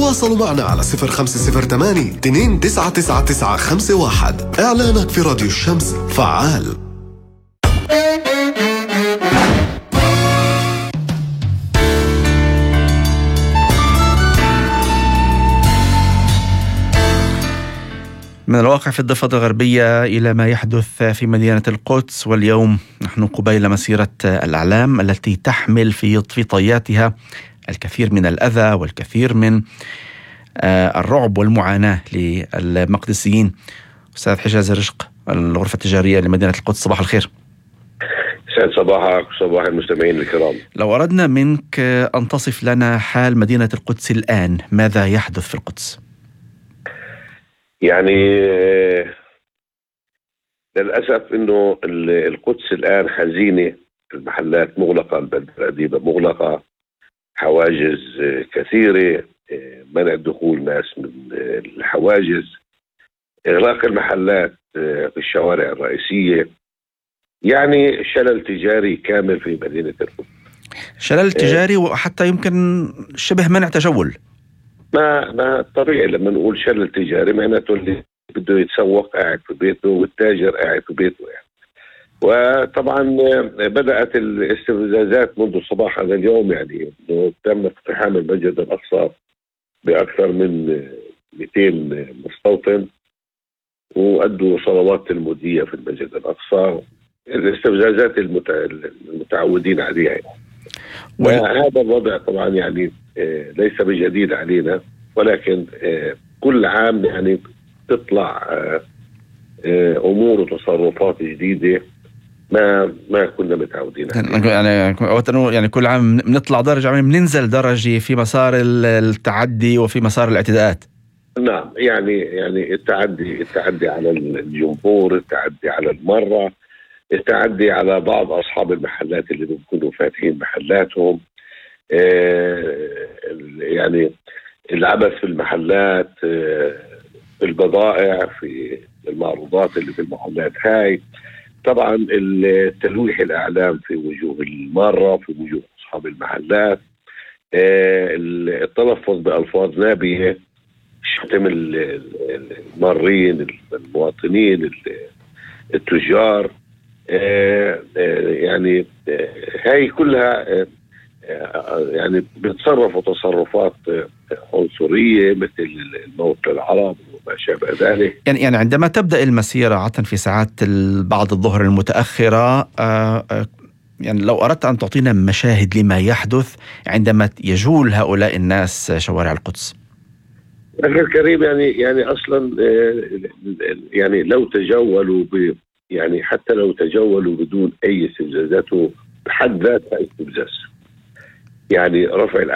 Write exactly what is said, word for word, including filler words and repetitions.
تواصلوا معنا على صفر خمسة صفر ثمانية اثنين تسعة تسعة تسعة خمسة واحد. إعلانك في راديو الشمس فعال. من الواقع في الضفة الغربية إلى ما يحدث في مدينة القدس، واليوم نحن قبيل مسيرة الأعلام التي تحمل في في طياتها الكثير من الأذى والكثير من الرعب والمعاناة للمقدسيين. أستاذ حجازي رشق، الغرفة التجارية لمدينة القدس، صباح الخير. سعد صباحك وصباح المستمعين الكرام. لو أردنا منك أن تصف لنا حال مدينة القدس الآن، ماذا يحدث في القدس؟ يعني للأسف أنه القدس الآن حزينة، المحلات مغلقة، البلدة القديمة مغلقة، حواجز كثيرة، منع دخول ناس من الحواجز، إغلاق المحلات في الشوارع الرئيسية، يعني شلل تجاري كامل في مدينة القدس. شلل تجاري وحتى يمكن شبه منع تجول. ما ما طبيعي لما نقول شلل تجاري معناته اللي بده يتسوق قاعد في بيته والتاجر قاعد في بيته يعني. وطبعا بدأت الاستفزازات منذ صباح هذا اليوم، يعني انه تم اقتحام المسجد الأقصى بأكثر من مئتين مستوطن وأدوا صلوات تلمودية في المسجد الأقصى، الاستفزازات المتعودين عليها يعني. وهذا الوضع طبعا يعني ليس بجديد علينا، ولكن كل عام يعني تطلع امور وتصرفات جديده ما ما كنا متعودين عليها. يعني يعني كل عام بنطلع درجه، يعني بننزل درجه في مسار التعدي وفي مسار الاعتداءات. نعم، يعني يعني التعدي التعدي على الجمهور، التعدي على المره، التعدي على بعض اصحاب المحلات اللي بيكونوا فاتحين محلاتهم، يعني العبث في المحلات، في البضائع، في المعروضات اللي في المحلات هاي، طبعا التلويح الأعلام في وجوه المارة، في وجوه أصحاب المحلات، التلفظ بألفاظ نابية، شتم المارين، المواطنين، التجار، يعني هاي كلها يعني بتصرفوا تصرفات عنصرية مثل الموت للعرب وما شابه ذلك. يعني يعني عندما تبدأ المسيرة عادة في ساعات بعد الظهر المتأخرة، يعني لو أردت أن تعطينا مشاهد لما يحدث عندما يجول هؤلاء الناس شوارع القدس. أخي الكريم، يعني يعني أصلا يعني لو تجولوا ب يعني حتى لو تجولوا بدون أي استفزازات بحد ذاتها استفزاز، يعني رفع